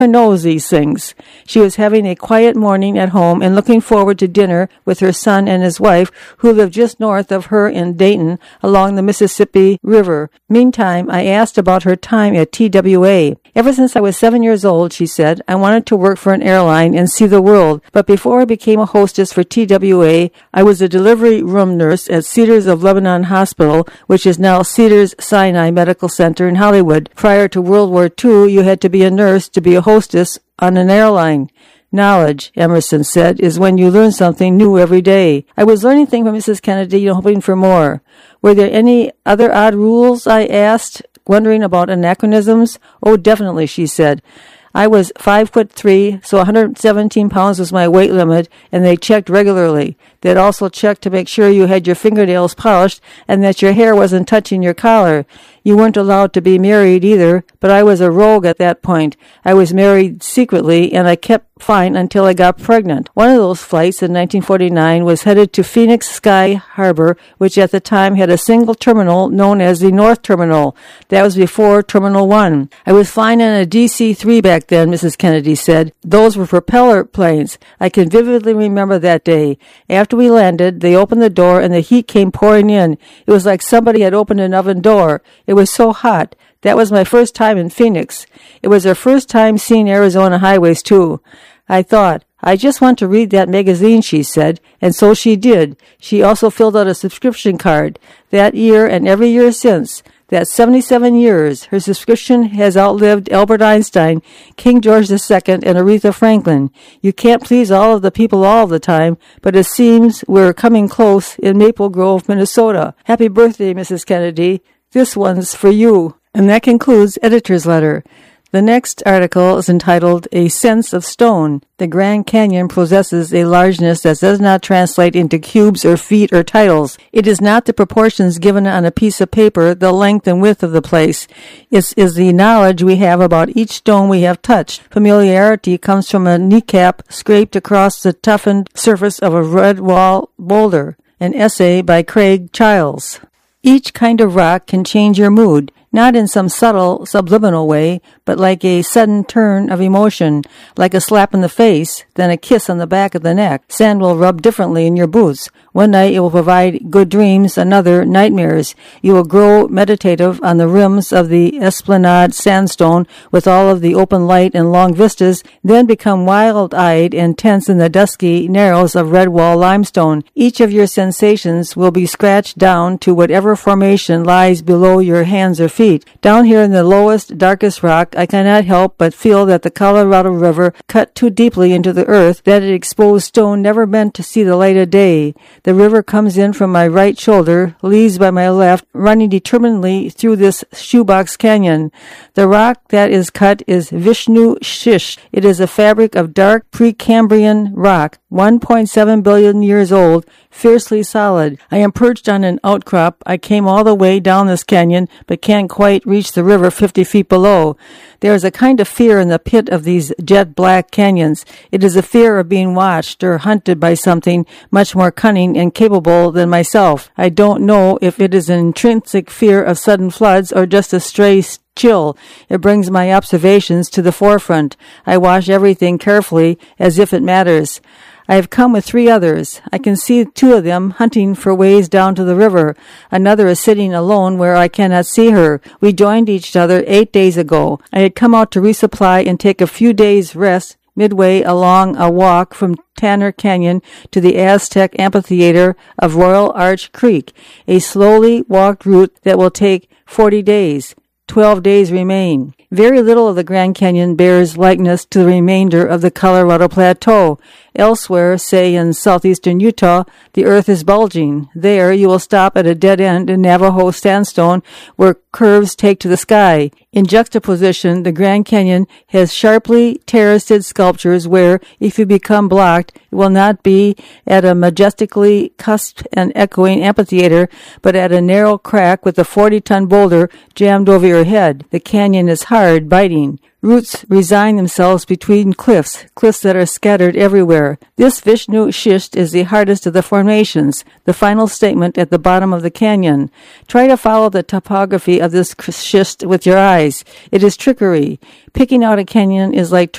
knows these things. She was having a quiet morning at home and looking forward to dinner with her son and his wife, who lived just north of her in Dayton along the Mississippi River. Meantime, I asked about her time at TWA. Ever since I was 7 years old, she said, I wanted to work for an airline and see the world, but before I became a hostess for TWA, I was a delivery room nurse at Cedars of Lebanon Hospital, which is now Cedars-Sinai Medical Center in Hollywood. Prior to World War II, you had to be a nurse to be a hostess on an airline. Knowledge, Emerson said, is when you learn something new every day. I was learning things from Mrs. Kennedy, hoping for more. Were there any other odd rules? I asked, wondering about anachronisms. Oh, definitely, she said. I was 5'3", so 117 pounds was my weight limit, and they checked regularly. They'd also check to make sure you had your fingernails polished and that your hair wasn't touching your collar. You weren't allowed to be married either, but I was a rogue at that point. I was married secretly, and I kept fine until I got pregnant. One of those flights in 1949 was headed to Phoenix Sky Harbor, which at the time had a single terminal known as the North Terminal. That was before Terminal 1. I was flying in a DC-3 back then, Mrs. Kennedy said. Those were propeller planes. I can vividly remember that day. After we landed, they opened the door and the heat came pouring in. It was like somebody had opened an oven door. It was so hot. That was my first time in Phoenix. It was our first time seeing Arizona highways, too. I thought, I just want to read that magazine, she said, and so she did. She also filled out a subscription card. That year and every year since, that 77 years, her subscription has outlived Albert Einstein, King George II, and Aretha Franklin. You can't please all of the people all the time, but it seems we're coming close in Maple Grove, Minnesota. Happy birthday, Mrs. Kennedy. This one's for you. And that concludes Editor's Letter. The next article is entitled A Sense of Stone. The Grand Canyon possesses a largeness that does not translate into cubes or feet or titles. It is not the proportions given on a piece of paper, the length and width of the place. It is the knowledge we have about each stone we have touched. Familiarity comes from a kneecap scraped across the toughened surface of a red wall boulder. An essay by Craig Childs. Each kind of rock can change your mood, not in some subtle, subliminal way, but like a sudden turn of emotion, like a slap in the face, then a kiss on the back of the neck. Sand will rub differently in your boots. One night it will provide good dreams, another nightmares. You will grow meditative on the rims of the Esplanade sandstone with all of the open light and long vistas, then become wild-eyed and tense in the dusky narrows of Redwall limestone. Each of your sensations will be scratched down to whatever formation lies below your hands or feet. Down here in the lowest, darkest rock, I cannot help but feel that the Colorado River cut too deeply into the earth, that it exposed stone never meant to see the light of day. The river comes in from my right shoulder, leaves by my left, running determinedly through this shoebox canyon. The rock that is cut is Vishnu Shish. It is a fabric of dark Precambrian rock, 1.7 billion years old, fiercely solid. I am perched on an outcrop. I came all the way down this canyon, but can't quite reach the river 50 feet below. There is a kind of fear in the pit of these jet-black canyons. It is a fear of being watched or hunted by something much more cunning and capable than myself. I don't know if it is an intrinsic fear of sudden floods or just a stray chill. It brings my observations to the forefront. I watch everything carefully as if it matters. I have come with 3 others. I can see 2 of them hunting for ways down to the river. Another is sitting alone where I cannot see her. We joined each other 8 days ago. I had come out to resupply and take a few days' rest midway along a walk from Tanner Canyon to the Aztec Amphitheater of Royal Arch Creek, a slowly walked route that will take 40 days. 12 days remain. Very little of the Grand Canyon bears likeness to the remainder of the Colorado Plateau. Elsewhere, say in southeastern Utah, the earth is bulging. There, you will stop at a dead end in Navajo sandstone where curves take to the sky. In juxtaposition, the Grand Canyon has sharply terraced sculptures where, if you become blocked, it will not be at a majestically cusped and echoing amphitheater, but at a narrow crack with a 40-ton boulder jammed over your head. The canyon is hard, biting. Roots resign themselves between cliffs that are scattered everywhere. This Vishnu schist is the hardest of the formations, the final statement at the bottom of the canyon. Try to follow the topography of this schist with your eyes. It is trickery. Picking out a canyon is like